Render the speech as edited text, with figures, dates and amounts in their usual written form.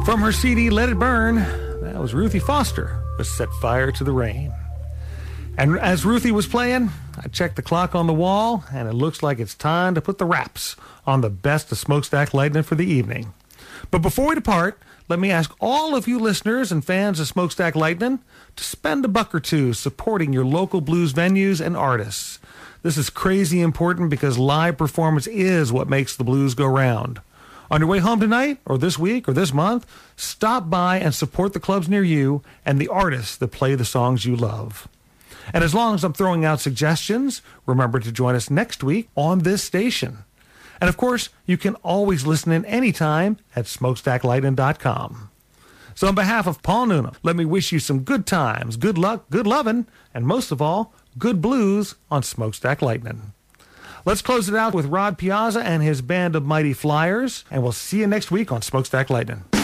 From her CD, Let It Burn, that was Ruthie Foster with Set Fire to the Rain. And as Ruthie was playing, I checked the clock on the wall, and it looks like it's time to put the wraps on the best of Smokestack Lightning for the evening. But before we depart, let me ask all of you listeners and fans of Smokestack Lightning to spend a buck or two supporting your local blues venues and artists. This is crazy important because live performance is what makes the blues go round. On your way home tonight, or this week, or this month, stop by and support the clubs near you and the artists that play the songs you love. And as long as I'm throwing out suggestions, remember to join us next week on this station. And of course, you can always listen in anytime at smokestacklightning.com. So on behalf of Paul Noonan, let me wish you some good times, good luck, good lovin', and most of all, good blues on Smokestack Lightning. Let's close it out with Rod Piazza and his band of Mighty Flyers, and we'll see you next week on Smokestack Lightning.